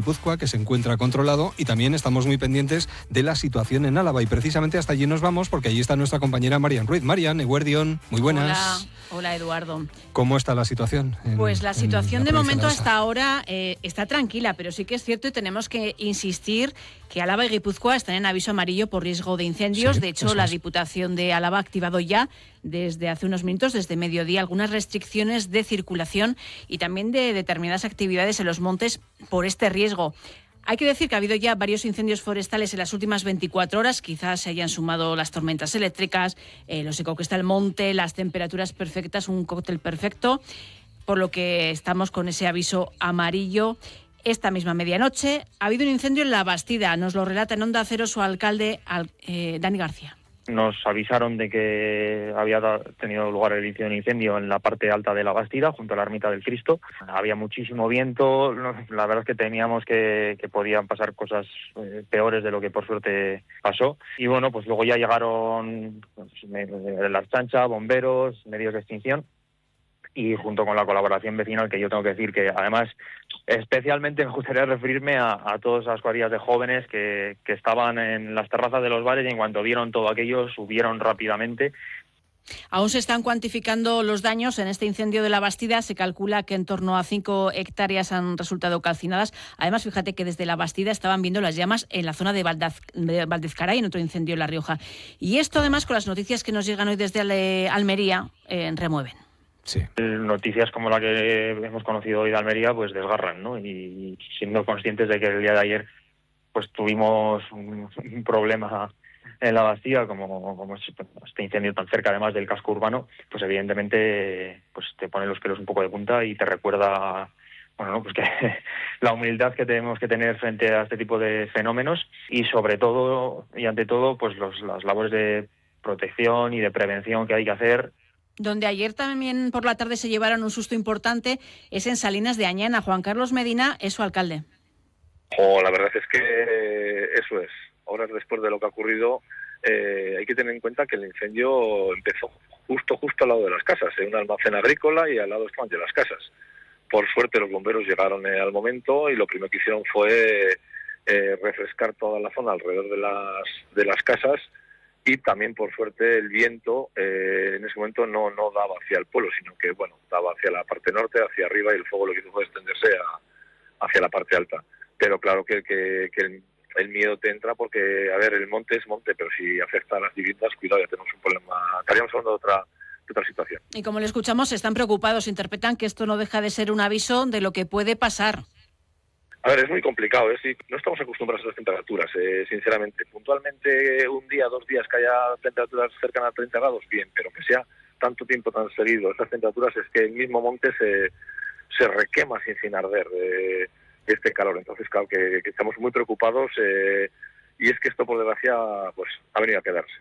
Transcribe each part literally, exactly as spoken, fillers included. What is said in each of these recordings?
Guipúzcoa, que se encuentra controlado, y también estamos muy pendientes de la situación en Álava, y precisamente hasta allí nos vamos porque allí está nuestra compañera Marian Ruiz. Marian, Eguerdión, muy buenas. Hola, hola Eduardo. ¿Cómo está la situación? En, pues la situación la de momento de hasta ahora eh, está tranquila, pero sí que es cierto y tenemos que insistir que Álava y Guipúzcoa están en aviso amarillo por riesgo de incendios. Sí, de hecho, la es. Diputación de Álava ha activado ya desde hace unos minutos, desde mediodía, algunas restricciones de circulación y también de determinadas actividades en los montes por este riesgo. Hay que decir que ha habido ya varios incendios forestales en las últimas veinticuatro horas. Quizás se hayan sumado las tormentas eléctricas, eh, lo seco que está el monte, las temperaturas perfectas, un cóctel perfecto, por lo que estamos con ese aviso amarillo. Esta misma medianoche ha habido un incendio en La Bastida. Nos lo relata en Onda Cero su alcalde, eh, Dani García. Nos avisaron de que había tenido lugar el inicio de un incendio en la parte alta de La Bastida, junto a la Ermita del Cristo. Había muchísimo viento, la verdad es que temíamos que, que podían pasar cosas eh, peores de lo que por suerte pasó. Y bueno, pues luego ya llegaron pues, la Archancha, bomberos, medios de extinción, y junto con la colaboración vecinal, que yo tengo que decir que además especialmente me gustaría referirme a, a todas esas cuadrillas de jóvenes que, que estaban en las terrazas de los bares y en cuanto vieron todo aquello subieron rápidamente. Aún se están cuantificando los daños en este incendio de La Bastida. Se calcula que en torno a cinco hectáreas han resultado calcinadas. Además, fíjate que desde La Bastida estaban viendo las llamas en la zona de, Valdaz, de Valdezcaray, en otro incendio en La Rioja. Y esto además con las noticias que nos llegan hoy desde Ale, Almería eh, remueven. Sí. Noticias como la que hemos conocido hoy de Almería pues desgarran, ¿no? Y siendo conscientes de que el día de ayer pues tuvimos un, un problema en La Bastida, como, como este incendio tan cerca además del casco urbano, pues evidentemente pues te pone los pelos un poco de punta y te recuerda, bueno, ¿no? Pues que la humildad que tenemos que tener frente a este tipo de fenómenos y sobre todo y ante todo pues los, las labores de protección y de prevención que hay que hacer. Donde ayer también por la tarde se llevaron un susto importante es en Salinas de Añana. Juan Carlos Medina es su alcalde. Oh, la verdad es que eso es. Horas después de lo que ha ocurrido, eh, hay que tener en cuenta que el incendio empezó justo, justo al lado de las casas, en un almacén agrícola, y al lado estaban de las casas. Por suerte los bomberos llegaron eh, al momento y lo primero que hicieron fue eh, refrescar toda la zona alrededor de las, de las casas. Y también, por suerte, el viento eh, en ese momento no, no daba hacia el pueblo, sino que, bueno, daba hacia la parte norte, hacia arriba, y el fuego lo que hizo fue extenderse a, hacia la parte alta. Pero claro que, que, que el, el miedo te entra porque, a ver, el monte es monte, pero si afecta a las viviendas, cuidado, ya tenemos un problema. Estaríamos hablando de otra, de otra situación. Y como le escuchamos, están preocupados, interpretan que esto no deja de ser un aviso de lo que puede pasar. A ver, es muy complicado, ¿eh? Sí, no estamos acostumbrados a las temperaturas, eh, sinceramente. Puntualmente, un día, dos días que haya temperaturas cercanas a treinta grados, bien, pero que sea tanto tiempo tan seguido estas temperaturas, es que el mismo monte se, se requema sin, sin arder de, de este calor. Entonces, claro, que, que estamos muy preocupados eh, y es que esto, por desgracia, pues ha venido a quedarse.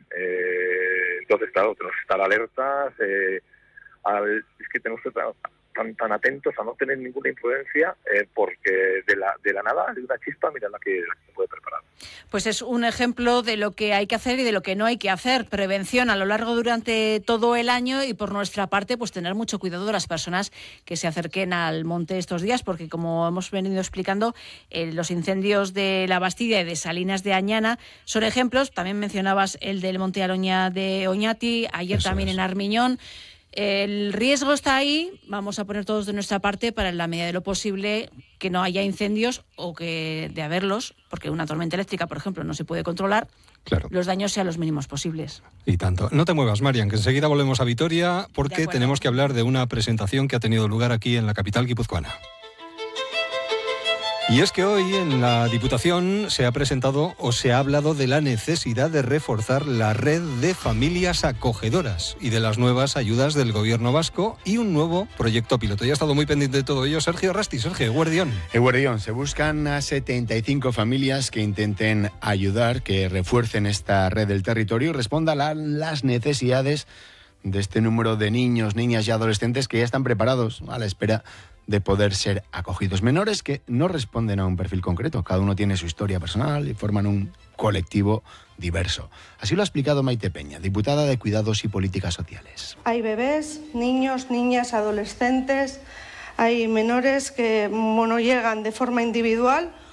Eh, entonces, claro, tenemos que estar alertas, eh, al, es que tenemos que estar Tan, tan atentos a no tener ninguna influencia, eh, porque de la, de la nada, de una chispa, mira la que, la que se puede preparar. Pues es un ejemplo de lo que hay que hacer y de lo que no hay que hacer. Prevención a lo largo durante todo el año y por nuestra parte, pues tener mucho cuidado de las personas que se acerquen al monte estos días, porque como hemos venido explicando, eh, los incendios de La Bastida y de Salinas de Añana son ejemplos. También mencionabas el del Monte Aroña de Oñati, ayer Eso también es. en Armiñón. El riesgo está ahí, vamos a poner todos de nuestra parte para en la medida de lo posible que no haya incendios o que de haberlos, porque una tormenta eléctrica, por ejemplo, no se puede controlar, claro. Los daños sean los mínimos posibles. Y tanto. No te muevas, Marian, que enseguida volvemos a Vitoria porque tenemos que hablar de una presentación que ha tenido lugar aquí en la capital guipuzcoana. Y es que hoy en la Diputación se ha presentado o se ha hablado de la necesidad de reforzar la red de familias acogedoras y de las nuevas ayudas del Gobierno vasco y un nuevo proyecto piloto. Ya ha estado muy pendiente de todo ello Sergio Rasti. Sergio, Eguerdión. Eguerdión, se buscan a setenta y cinco familias que intenten ayudar, que refuercen esta red del territorio y respondan a las necesidades de este número de niños, niñas y adolescentes que ya están preparados a la espera de poder ser acogidos. Menores que no responden a un perfil concreto. Cada uno tiene su historia personal y forman un colectivo diverso. Así lo ha explicado Maite Peña, diputada de Cuidados y Políticas Sociales. Hay bebés, niños, niñas, adolescentes, hay menores que bueno, llegan de forma individual